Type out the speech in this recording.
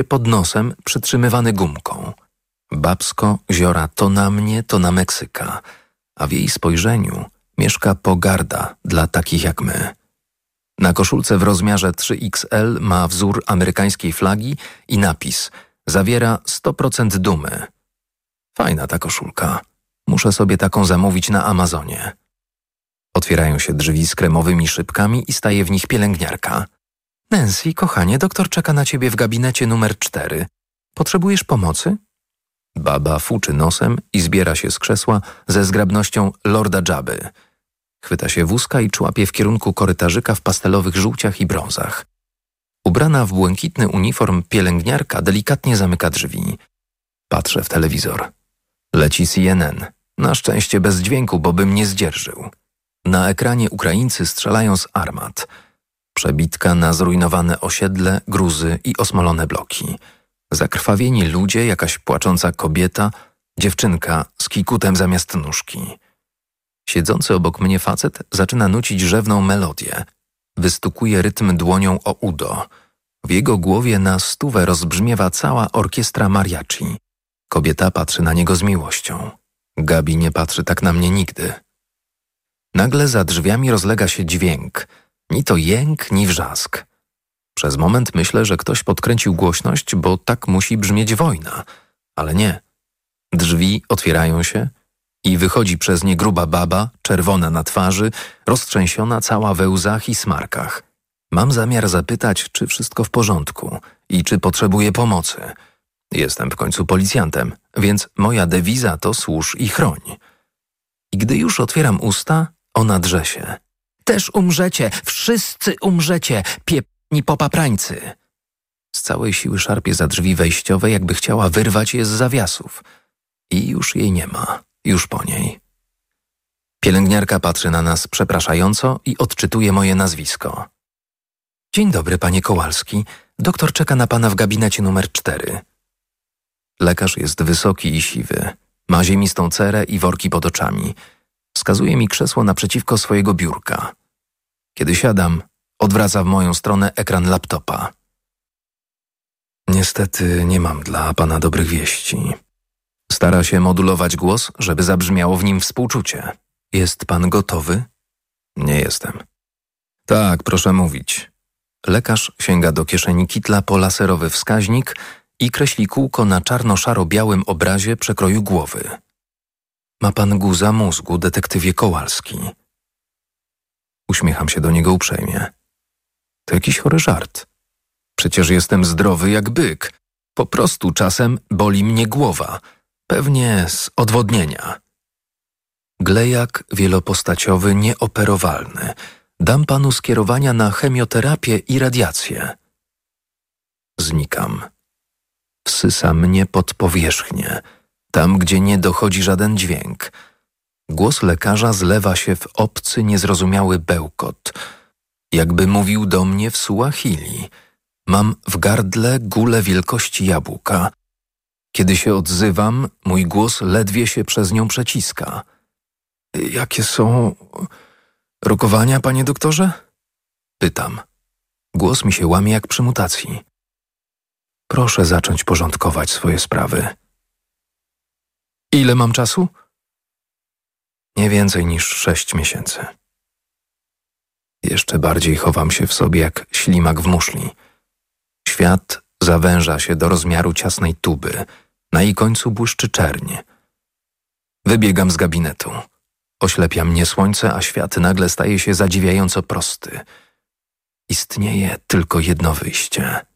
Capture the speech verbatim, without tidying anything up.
pod nosem przytrzymywany gumką. Babsko ziora to na mnie, to na Meksyka, a w jej spojrzeniu mieszka pogarda dla takich jak my. Na koszulce w rozmiarze trzy X L ma wzór amerykańskiej flagi i napis: zawiera sto procent dumy. Fajna ta koszulka. Muszę sobie taką zamówić na Amazonie. Otwierają się drzwi z kremowymi szybkami i staje w nich pielęgniarka. Nancy, kochanie, doktor czeka na ciebie w gabinecie numer cztery. Potrzebujesz pomocy? Baba fuczy nosem i zbiera się z krzesła ze zgrabnością lorda Dżaby. Chwyta się wózka i człapie w kierunku korytarzyka w pastelowych żółciach i brązach. Ubrana w błękitny uniform pielęgniarka delikatnie zamyka drzwi. Patrzę w telewizor. Leci C N N. Na szczęście bez dźwięku, bo bym nie zdzierżył. Na ekranie Ukraińcy strzelają z armat. Przebitka na zrujnowane osiedle, gruzy i osmolone bloki. Zakrwawieni ludzie, jakaś płacząca kobieta, dziewczynka z kikutem zamiast nóżki. Siedzący obok mnie facet zaczyna nucić rzewną melodię. Wystukuje rytm dłonią o udo. W jego głowie na stówę rozbrzmiewa cała orkiestra mariachi. Kobieta patrzy na niego z miłością. Gabi nie patrzy tak na mnie nigdy. Nagle za drzwiami rozlega się dźwięk. Ni to jęk, ni wrzask. Przez moment myślę, że ktoś podkręcił głośność, bo tak musi brzmieć wojna. Ale nie. Drzwi otwierają się i wychodzi przez nie gruba baba, czerwona na twarzy, roztrzęsiona cała we łzach i smarkach. Mam zamiar zapytać, czy wszystko w porządku i czy potrzebuje pomocy. Jestem w końcu policjantem, więc moja dewiza to służ i chroń. I gdy już otwieram usta, ona drze się. Też umrzecie, wszyscy umrzecie, piepni popaprańcy. Z całej siły szarpie za drzwi wejściowe, jakby chciała wyrwać je z zawiasów. I już jej nie ma, już po niej. Pielęgniarka patrzy na nas przepraszająco i odczytuje moje nazwisko. Dzień dobry, panie Kołalski. Doktor czeka na pana w gabinecie numer cztery. Lekarz jest wysoki i siwy. Ma ziemistą cerę i worki pod oczami. Wskazuje mi krzesło naprzeciwko swojego biurka. Kiedy siadam, odwraca w moją stronę ekran laptopa. Niestety nie mam dla pana dobrych wieści. Stara się modulować głos, żeby zabrzmiało w nim współczucie. Jest pan gotowy? Nie jestem. Tak, proszę mówić. Lekarz sięga do kieszeni kitla po laserowy wskaźnik i kreśli kółko na czarno-szaro-białym obrazie przekroju głowy. Ma pan guza mózgu, detektywie Kołalski. Uśmiecham się do niego uprzejmie. To jakiś chory żart. Przecież jestem zdrowy jak byk. Po prostu czasem boli mnie głowa. Pewnie z odwodnienia. Glejak wielopostaciowy, nieoperowalny. Dam panu skierowania na chemioterapię i radiację. Znikam. Wsysa mnie pod powierzchnię, tam gdzie nie dochodzi żaden dźwięk. Głos lekarza zlewa się w obcy, niezrozumiały bełkot. Jakby mówił do mnie w Suahili. Mam w gardle gulę wielkości jabłka. Kiedy się odzywam, mój głos ledwie się przez nią przeciska. Jakie są rokowania, panie doktorze? Pytam. Głos mi się łamie jak przy mutacji. Proszę zacząć porządkować swoje sprawy. Ile mam czasu? Nie więcej niż sześć miesięcy. Jeszcze bardziej chowam się w sobie jak ślimak w muszli. Świat zawęża się do rozmiaru ciasnej tuby. Na jej końcu błyszczy czerń. Wybiegam z gabinetu. Oślepia mnie słońce, a świat nagle staje się zadziwiająco prosty. Istnieje tylko jedno wyjście.